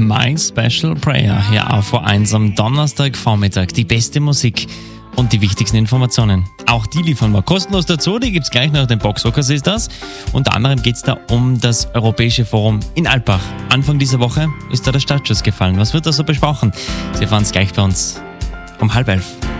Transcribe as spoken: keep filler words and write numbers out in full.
My Special Prayer hier auf O eins am Donnerstagvormittag. Die beste Musik und die wichtigsten Informationen. Auch die liefern wir kostenlos dazu, die gibt es gleich nach dem Boxrockers ist das. Unter anderem geht es da um das Europäische Forum in Alpbach. Anfang dieser Woche ist da der Startschuss gefallen. Was wird da so besprochen? Sie erfahren es gleich bei uns um halb elf.